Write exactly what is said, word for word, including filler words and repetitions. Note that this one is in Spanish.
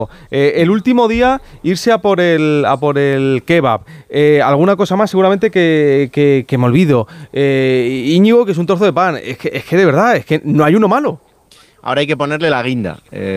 Eh, el último día irse a por el a por el kebab. Eh, alguna cosa más seguramente que, que, que me olvido. Eh, Íñigo, que es un trozo de pan. Es que, es que de verdad, es que no hay uno malo. Ahora hay que ponerle la guinda. Eh,